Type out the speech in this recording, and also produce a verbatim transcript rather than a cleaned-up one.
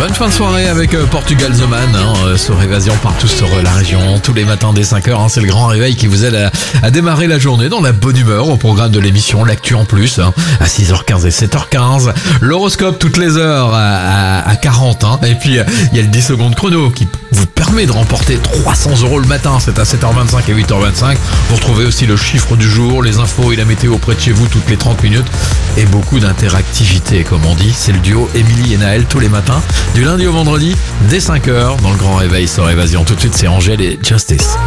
Bonne fin de soirée avec euh, Portugal The Man, hein, euh, sur Évasion partout sur euh, la région, tous les matins dès cinq heures, hein, c'est le grand réveil qui vous aide à, à démarrer la journée dans la bonne humeur. Au programme de l'émission, l'actu en plus, hein, à six heures quinze et sept heures quinze, l'horoscope toutes les heures à, à, à quarante, hein, et puis il euh, y a le dix secondes chrono qui vous permet de remporter trois cents euros le matin, c'est à sept heures vingt-cinq et huit heures vingt-cinq. Vous retrouvez aussi le chiffre du jour, les infos et la météo près de chez vous toutes les trente minutes, et beaucoup d'interactivité comme on dit. C'est le duo Émilie et Naël tous les matins, du lundi au vendredi, dès cinq heures, dans le grand réveil sur Évasion. Tout de suite, c'est Angèle et Justice.